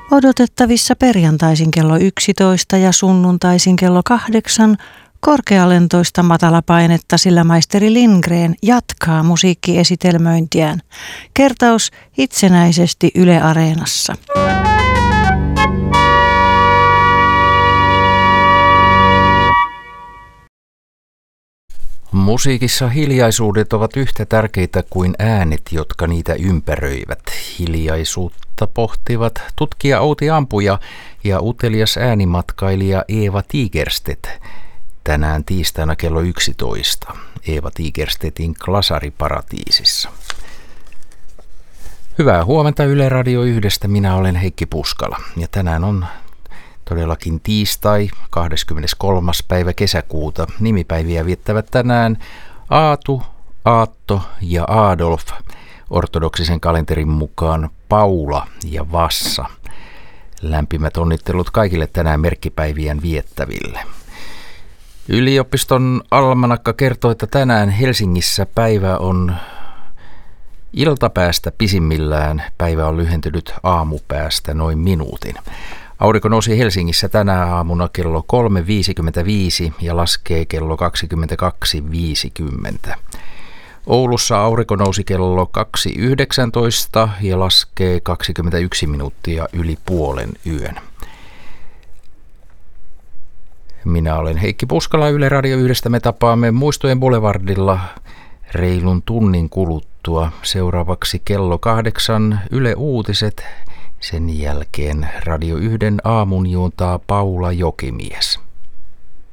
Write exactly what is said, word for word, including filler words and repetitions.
Odotettavissa perjantaisin kello yksitoista ja sunnuntaisin kello kahdeksan korkealentoista matalapainetta, sillä maisteri Lindgren jatkaa musiikkiesitelmöintiään. Kertaus itsenäisesti Yle Areenassa. Musiikissa hiljaisuudet ovat yhtä tärkeitä kuin äänet, jotka niitä ympäröivät. Hiljaisuutta pohtivat tutkija Outi Ampuja ja utelias äänimatkailija Eeva Tigerstedt. Tänään tiistaina kello yksitoista Eeva Tigerstedtin Glasariparatiisissa. Hyvää huomenta Yle Radio yhdestä. Minä olen Heikki Puskala ja tänään on todellakin tiistai, kahdeskymmeneskolmas päivä kesäkuuta. Nimipäiviä viettävät tänään Aatu, Aatto ja Adolf. Ortodoksisen kalenterin mukaan Paula ja Vassa. Lämpimät onnittelut kaikille tänään merkkipäivien viettäville. Yliopiston almanakka kertoo, että tänään Helsingissä päivä on iltapäästä pisimmillään. Päivä on lyhentynyt aamupäästä noin minuutin. Aurinko nousi Helsingissä tänä aamuna kello kolme viisikymmentäviisi ja laskee kello kaksikymmentäkaksi viisikymmentä. Oulussa aurinko nousi kello kaksi yhdeksäntoista ja laskee kaksikymmentäyksi minuuttia yli puolen yön. Minä olen Heikki Puskala Yle Radio yhdestä. Me tapaamme Muistojen Boulevardilla reilun tunnin kuluttua. Seuraavaksi kello kahdeksan Yle Uutiset. Sen jälkeen Radio yhden aamun juontaa Paula Jokimies.